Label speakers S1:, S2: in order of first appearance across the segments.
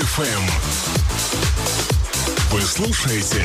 S1: УФМ. Вы слушаете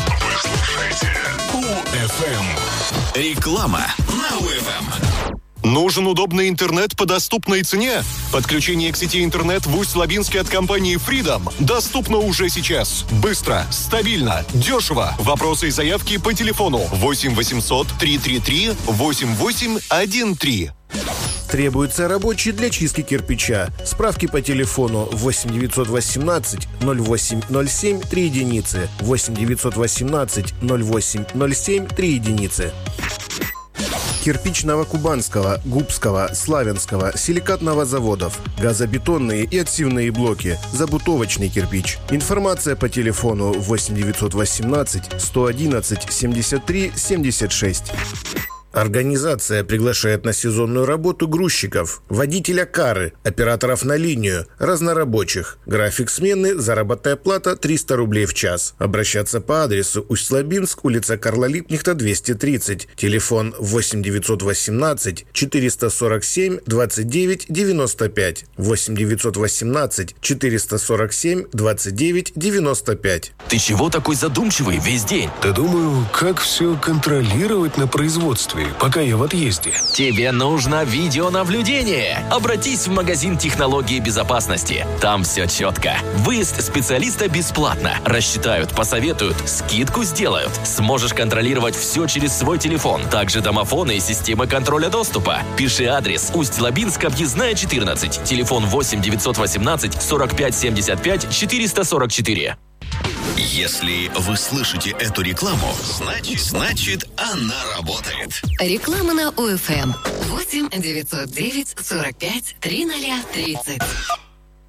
S1: УФМ.
S2: Реклама на УФМ.
S3: Нужен удобный интернет по доступной цене? Подключение к сети интернет в Усть-Лабинске от компании Freedom доступно уже сейчас. Быстро, стабильно, дешево. Вопросы и заявки по телефону 8 800 333 8813.
S4: Требуется рабочий для чистки кирпича. Справки по телефону 8 918 0807 3 единицы. 8 918 0807 3 единицы. Кирпич Новокубанского, Губского, Славянского, силикатного заводов, газобетонные и отсевные блоки, забутовочный кирпич. Информация по телефону 8 918 111 73 76. Организация приглашает на сезонную работу грузчиков, водителя кары, операторов на линию, разнорабочих. График смены, заработная плата 300 рублей в час. Обращаться по адресу Усть-Лабинск, улица Карла Липкнехта, 230. Телефон 8 918 447 29 95. 8 918 447 29 95.
S2: Ты чего такой задумчивый весь день?
S1: Да думаю, как все контролировать на производстве, пока я в отъезде.
S2: Тебе нужно видеонаблюдение. Обратись в магазин технологии безопасности. Там все четко. Выезд специалиста бесплатно. Рассчитают, посоветуют, скидку сделают. Сможешь контролировать все через свой телефон. Также домофоны и системы контроля доступа. Пиши адрес: Усть-Лабинск, объездная 14. Телефон 8 918 45 75 444.
S5: Если вы слышите эту рекламу, значит она работает.
S6: Реклама на УФМ. 8 909 45 3030.